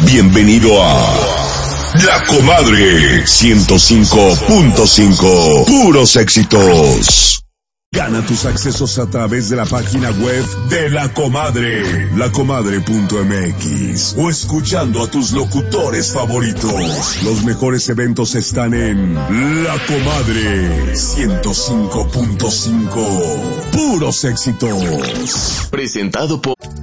Bienvenido a La Comadre 105.5. Puros éxitos. Gana tus accesos a través de la página web de La Comadre, lacomadre.mx, o escuchando a tus locutores favoritos. Los mejores eventos están en La Comadre 105.5. Puros éxitos. Presentado por